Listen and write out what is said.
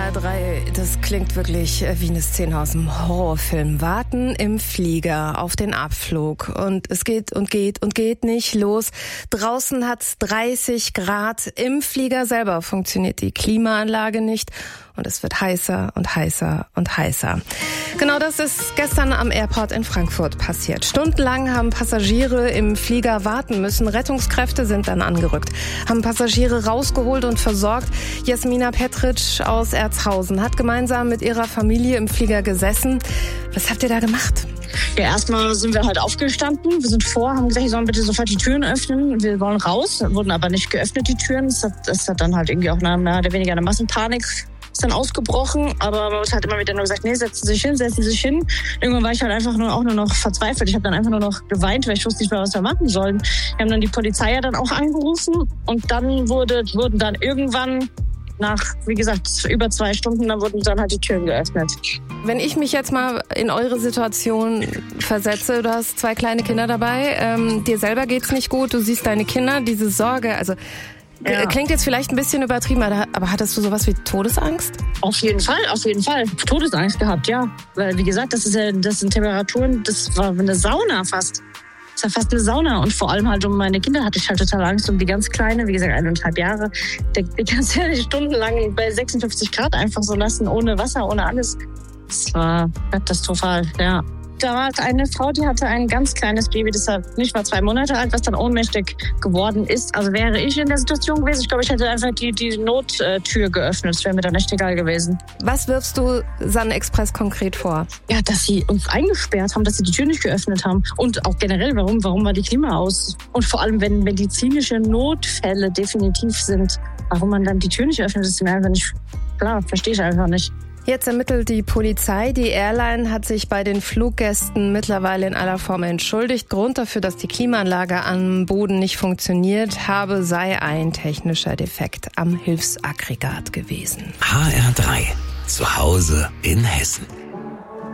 HR3, das klingt wirklich wie eine Szene aus einem Horrorfilm. Warten im Flieger auf den Abflug und es geht und geht und geht nicht los. Draußen hat's 30 Grad, im Flieger selber funktioniert die Klimaanlage nicht und es wird heißer und heißer und heißer. Genau das ist gestern am Airport in Frankfurt passiert. Stundenlang haben Passagiere im Flieger warten müssen. Rettungskräfte sind dann angerückt, haben Passagiere rausgeholt und versorgt. Jasmina Petric aus Erzhausen hat gemeinsam mit ihrer Familie im Flieger gesessen. Was habt ihr da gemacht? Ja, erstmal sind wir halt aufgestanden. Wir sind haben gesagt, ich soll bitte sofort die Türen öffnen. Wir wollen raus, wurden aber nicht geöffnet, die Türen. Das hat dann halt irgendwie auch mehr oder weniger eine Massenpanik ist dann ausgebrochen, aber man hat immer wieder nur gesagt, nee, setzen Sie sich hin. Irgendwann war ich halt einfach nur noch verzweifelt. Ich habe dann einfach nur noch geweint, weil ich wusste nicht mehr, was wir machen sollen. Wir haben dann die Polizei ja dann auch angerufen und dann wurden dann irgendwann nach, wie gesagt, über 2 Stunden, dann wurden dann halt die Türen geöffnet. Wenn ich mich jetzt mal in eure Situation versetze, du hast 2 kleine Kinder dabei, dir selber geht's nicht gut, du siehst deine Kinder, diese Sorge, also ja. Klingt jetzt vielleicht ein bisschen übertrieben, aber hattest du sowas wie Todesangst? Auf jeden Fall. Todesangst gehabt, ja. Weil, wie gesagt, das sind Temperaturen, das war eine Sauna fast. Das war fast eine Sauna. Und vor allem halt um meine Kinder hatte ich halt total Angst, um die ganz Kleine, wie gesagt, 1,5 Jahre. Die kannst du ja nicht stundenlang bei 56 Grad einfach so lassen, ohne Wasser, ohne alles. Das war katastrophal, ja. Da war eine Frau, die hatte ein ganz kleines Baby, das war nicht mal 2 Monate alt, was dann ohnmächtig geworden ist. Also wäre ich in der Situation gewesen, ich glaube, ich hätte einfach die Nottür geöffnet. Das wäre mir dann echt egal gewesen. Was wirfst du Sun Express konkret vor? Ja, dass sie uns eingesperrt haben, dass sie die Tür nicht geöffnet haben. Und auch generell, warum war die Klima aus? Und vor allem, wenn medizinische Notfälle definitiv sind, warum man dann die Tür nicht öffnet, ist mir einfach nicht klar, verstehe ich einfach nicht. Jetzt ermittelt die Polizei. Die Airline hat sich bei den Fluggästen mittlerweile in aller Form entschuldigt. Grund dafür, dass die Klimaanlage am Boden nicht funktioniert habe, sei ein technischer Defekt am Hilfsaggregat gewesen. HR3, zu Hause in Hessen.